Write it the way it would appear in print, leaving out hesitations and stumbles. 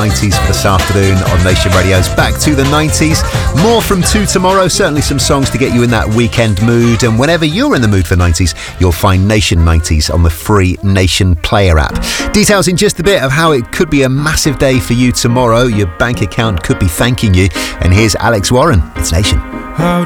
90s for this afternoon on Nation Radio's Back to the 90s. More from 2 tomorrow, certainly some songs to get you in that weekend mood. And whenever you're in the mood for 90s, you'll find Nation 90s on the free Nation Player app. Details in just a bit of how it could be a massive day for you tomorrow. Your bank account could be thanking you. And here's Alex Warren. It's Nation. How